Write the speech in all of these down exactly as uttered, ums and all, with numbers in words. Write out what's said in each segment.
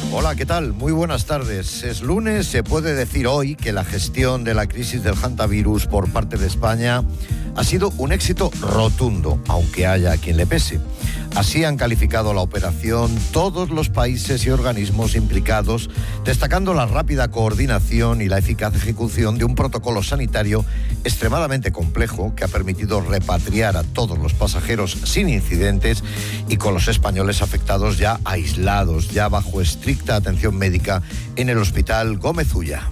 Hola, ¿qué tal? Muy buenas tardes. Es lunes, se puede decir hoy que la gestión de la crisis del hantavirus por parte de España ha sido un éxito rotundo, aunque haya quien le pese. Así han calificado la operación todos los países y organismos implicados, destacando la rápida coordinación y la eficaz ejecución de un protocolo sanitario extremadamente complejo que ha permitido repatriar a todos los pasajeros sin incidentes y con los españoles afectados ya aislados, ya bajo estricta atención médica en el Hospital Gómez Ulla.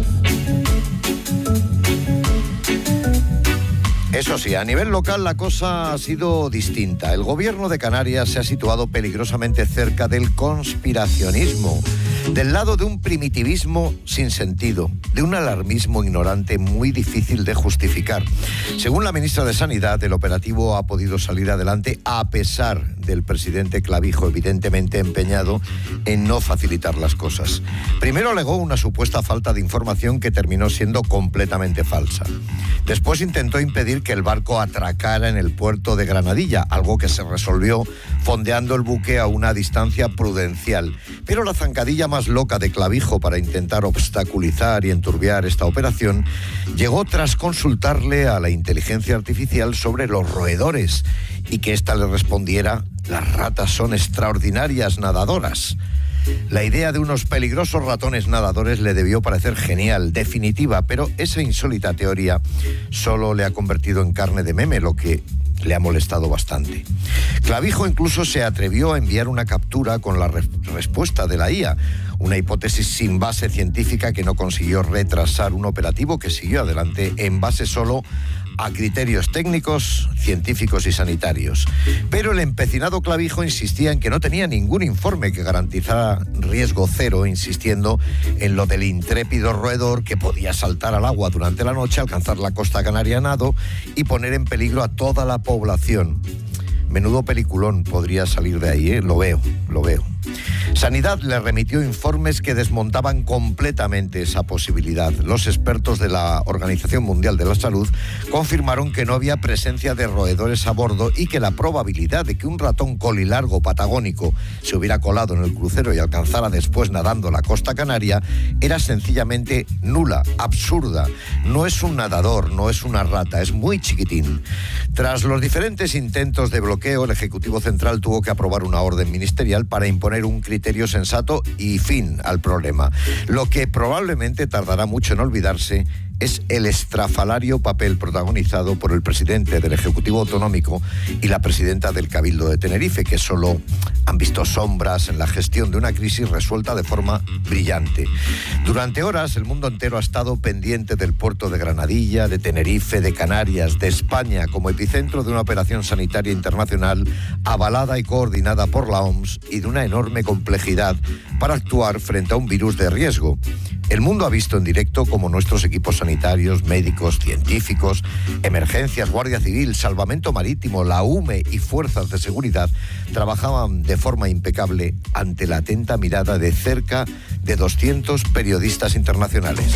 Eso sí, a nivel local la cosa ha sido distinta. El gobierno de Canarias se ha situado peligrosamente cerca del conspiracionismo, del lado de un primitivismo sin sentido, de un alarmismo ignorante muy difícil de justificar. Según la ministra de Sanidad, el operativo ha podido salir adelante a pesar del presidente Clavijo, evidentemente empeñado en no facilitar las cosas. Primero alegó una supuesta falta de información que terminó siendo completamente falsa. Después intentó impedir que el barco atracara en el puerto de Granadilla, algo que se resolvió fondeando el buque a una distancia prudencial. Pero la zancadilla más loca de Clavijo para intentar obstaculizar y enturbiar esta operación llegó tras consultarle a la inteligencia artificial sobre los roedores y que ésta le respondiera: las ratas son extraordinarias nadadoras. La idea de unos peligrosos ratones nadadores le debió parecer genial, definitiva, pero esa insólita teoría solo le ha convertido en carne de meme, lo que le ha molestado bastante. Clavijo incluso se atrevió a enviar una captura con la re- respuesta de la I A, una hipótesis sin base científica que no consiguió retrasar un operativo que siguió adelante en base solo a criterios técnicos, científicos y sanitarios. Pero el empecinado Clavijo insistía en que no tenía ningún informe que garantizara riesgo cero, insistiendo en lo del intrépido roedor que podía saltar al agua durante la noche, alcanzar la costa canaria a nado y poner en peligro a toda la población. Menudo peliculón podría salir de ahí, ¿eh? Lo veo, lo veo. Sanidad le remitió informes que desmontaban completamente esa posibilidad. Los expertos de la Organización Mundial de la Salud confirmaron que no había presencia de roedores a bordo y que la probabilidad de que un ratón colilargo patagónico se hubiera colado en el crucero y alcanzara después nadando la costa canaria era sencillamente nula, absurda. No es un nadador, no es una rata, es muy chiquitín. Tras los diferentes intentos de bloqueo, el Ejecutivo Central tuvo que aprobar una orden ministerial para imponer un criterio sensato y fin al problema. Lo que probablemente tardará mucho en olvidarse es el estrafalario papel protagonizado por el presidente del Ejecutivo Autonómico y la presidenta del Cabildo de Tenerife, que solo han visto sombras en la gestión de una crisis resuelta de forma brillante. Durante horas el mundo entero ha estado pendiente del puerto de Granadilla, de Tenerife, de Canarias, de España como epicentro de una operación sanitaria internacional avalada y coordinada por la O M S y de una enorme complejidad para actuar frente a un virus de riesgo. El mundo ha visto en directo cómo nuestros equipos sanitarios, médicos, científicos, emergencias, Guardia Civil, Salvamento Marítimo, la U M E y fuerzas de seguridad trabajaban de forma impecable ante la atenta mirada de cerca de doscientos periodistas internacionales.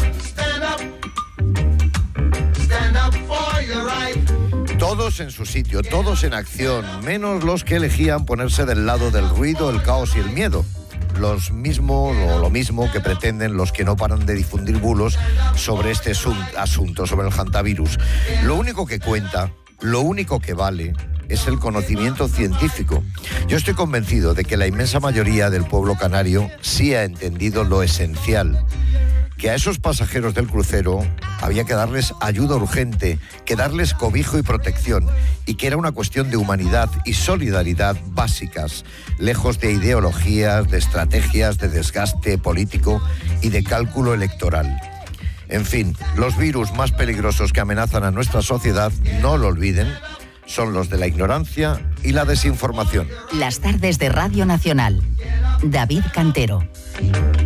Todos en su sitio, todos en acción, menos los que elegían ponerse del lado del ruido, el caos y el miedo. Los mismos o lo mismo que pretenden los que no paran de difundir bulos sobre este asunto, sobre el hantavirus. Lo único que cuenta, lo único que vale, es el conocimiento científico. Yo estoy convencido de que la inmensa mayoría del pueblo canario sí ha entendido lo esencial, que a esos pasajeros del crucero había que darles ayuda urgente, que darles cobijo y protección, y que era una cuestión de humanidad y solidaridad básicas, lejos de ideologías, de estrategias, de desgaste político y de cálculo electoral. En fin, los virus más peligrosos que amenazan a nuestra sociedad, no lo olviden, son los de la ignorancia y la desinformación. Las tardes de Radio Nacional. David Cantero.